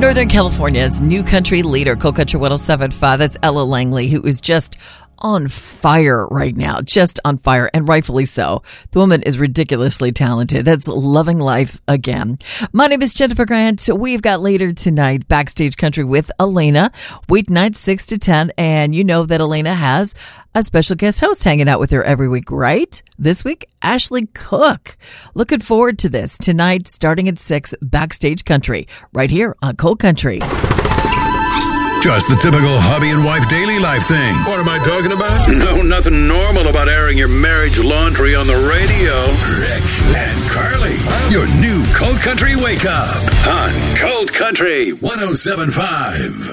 Northern California's new country leader, Cold Country 107.5. That's Ella Langley, who is just on fire right now, just on fire, and rightfully so. The woman is ridiculously talented. That's loving life again. My name is Jennifer Grant. We've got later tonight Backstage Country with Elena, weeknights 6 to 10, and you know that Elena has a special guest host hanging out with her every week, right? This week, Ashley Cook. Looking forward to this tonight, starting at 6, Backstage Country, right here on Cold Country. Just the typical hubby and wife daily life thing. What am I talking about? No, nothing normal about airing your marriage laundry on the radio. Rick and Carly, your new Cold Country Wake Up on Cold Country 107.5.